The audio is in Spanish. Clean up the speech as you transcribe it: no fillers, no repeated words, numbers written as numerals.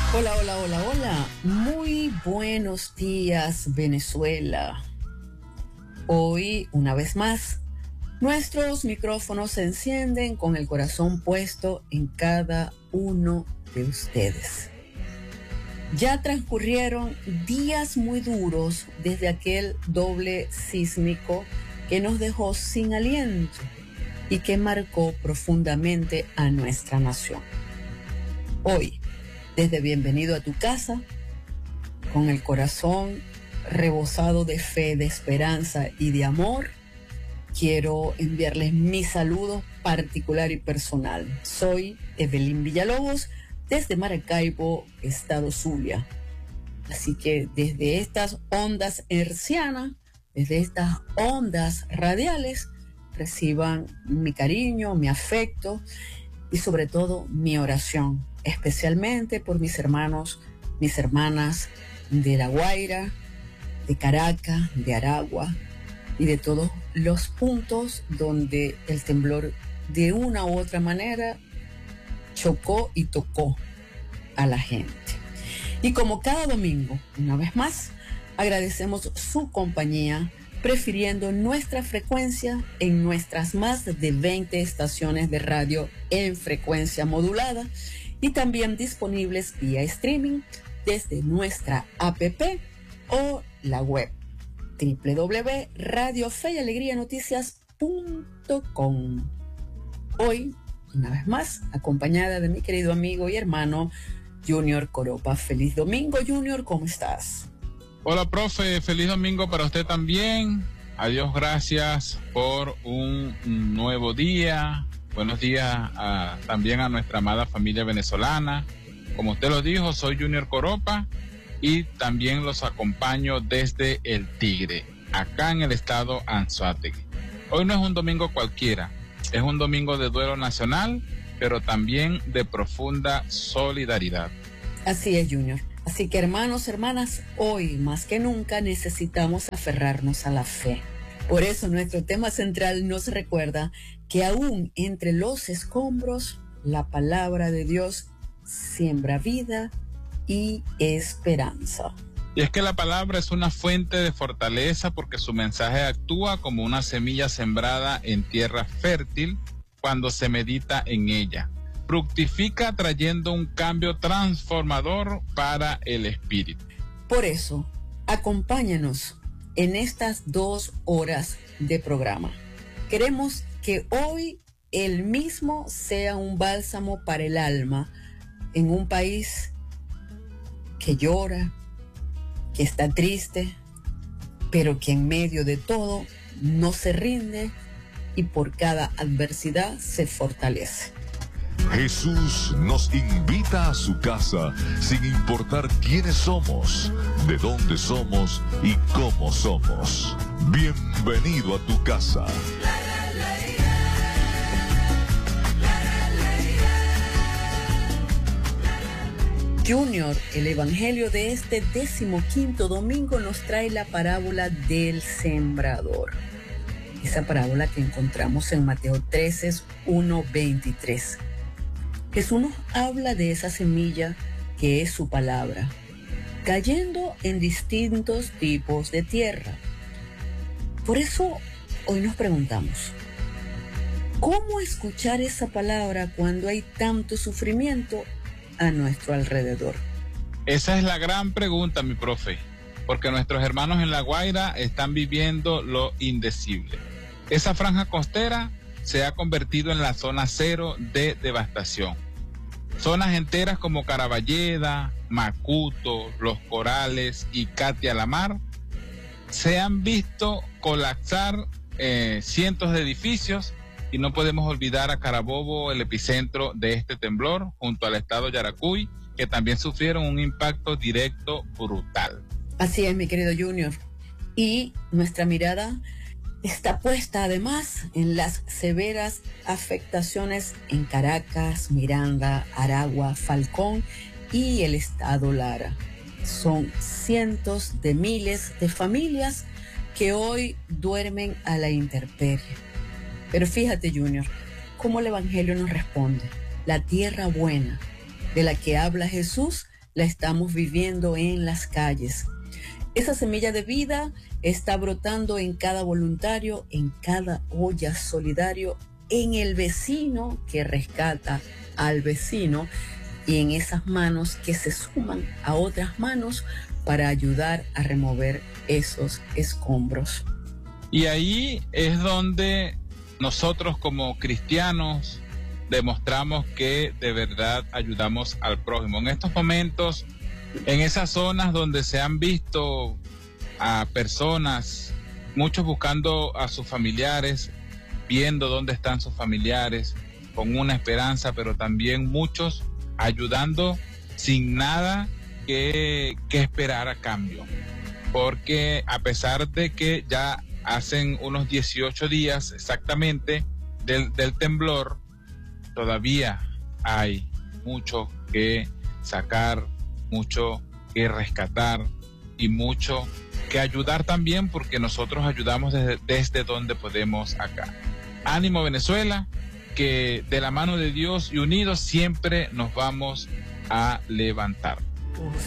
Hola, hola, hola, hola. Muy buenos días, Venezuela. Hoy, una vez más, nuestros micrófonos se encienden con el corazón puesto en cada uno de ustedes. Ya transcurrieron días muy duros desde aquel doble sísmico que nos dejó sin aliento y que marcó profundamente a nuestra nación. Hoy, desde Bienvenido a tu Casa, con el corazón rebosado de fe, de esperanza y de amor, quiero enviarles mi saludo particular y personal. Soy Evelyn Villalobos, desde Maracaibo, Estado Zulia. Así que desde estas ondas hercianas, desde estas ondas radiales, reciban mi cariño, mi afecto y sobre todo mi oración, especialmente por mis hermanos, mis hermanas de La Guaira, de Caracas, de Aragua y de todos los puntos donde el temblor de una u otra manera chocó y tocó a la gente. Y como cada domingo, una vez más, agradecemos su compañía, prefiriendo nuestra frecuencia en nuestras más de 20 estaciones de radio en frecuencia modulada y también disponibles vía streaming desde nuestra app o la web www.radiofeyalegrianoticias.com. Hoy, una vez más, acompañada de mi querido amigo y hermano Junior Coropa. Feliz domingo, Junior, ¿cómo estás? Hola, profe, feliz domingo para usted también. Adiós, gracias por un nuevo día. Buenos días también a nuestra amada familia venezolana. Como usted lo dijo, soy Junior Coropa y también los acompaño desde El Tigre, acá en el estado Anzoátegui. Hoy no es un domingo cualquiera, es un domingo de duelo nacional, pero también de profunda solidaridad. Así es, Junior. Así que hermanos, hermanas, hoy más que nunca necesitamos aferrarnos a la fe. Por eso nuestro tema central nos recuerda que aún entre los escombros, la palabra de Dios siembra vida y esperanza. Y es que la palabra es una fuente de fortaleza porque su mensaje actúa como una semilla sembrada en tierra fértil cuando se medita en ella. Fructifica trayendo un cambio transformador para el espíritu. Por eso, acompáñanos en estas 2 horas de programa. Queremos que hoy el mismo sea un bálsamo para el alma en un país que llora, que está triste, pero que en medio de todo no se rinde y por cada adversidad se fortalece. Jesús nos invita a su casa sin importar quiénes somos, de dónde somos y cómo somos. Bienvenido a tu casa. Junior, el evangelio de este 15º domingo nos trae la parábola del sembrador. Esa parábola que encontramos en Mateo 13, 1-23. Jesús nos habla de esa semilla que es su palabra, cayendo en distintos tipos de tierra. Por eso hoy nos preguntamos, ¿cómo escuchar esa palabra cuando hay tanto sufrimiento a nuestro alrededor? Esa es la gran pregunta, mi profe, porque nuestros hermanos en La Guaira están viviendo lo indecible. Esa franja costera se ha convertido en la zona cero de devastación. Zonas enteras como Caraballeda, Macuto, Los Corales y Catia la Mar se han visto colapsar cientos de edificios y no podemos olvidar a Carabobo, el epicentro de este temblor, junto al estado Yaracuy, que también sufrieron un impacto directo brutal. Así es, mi querido Junior. Y nuestra mirada está puesta además en las severas afectaciones en Caracas, Miranda, Aragua, Falcón y el estado Lara. Son cientos de miles de familias que hoy duermen a la intemperie. Pero fíjate, Junior, cómo el evangelio nos responde. La tierra buena de la que habla Jesús la estamos viviendo en las calles. Esa semilla de vida está brotando en cada voluntario, en cada olla solidario, en el vecino que rescata al vecino y en esas manos que se suman a otras manos para ayudar a remover esos escombros. Y ahí es donde nosotros como cristianos demostramos que de verdad ayudamos al prójimo. En estos momentos, en esas zonas donde se han visto a personas, muchos buscando a sus familiares, viendo dónde están sus familiares, con una esperanza, pero también muchos ayudando sin nada que esperar a cambio. Porque a pesar de que ya hacen unos 18 días exactamente del temblor, todavía hay mucho que sacar, mucho que rescatar y mucho que ayudar también, porque nosotros ayudamos desde donde podemos acá. Ánimo Venezuela, que de la mano de Dios y unidos siempre nos vamos a levantar.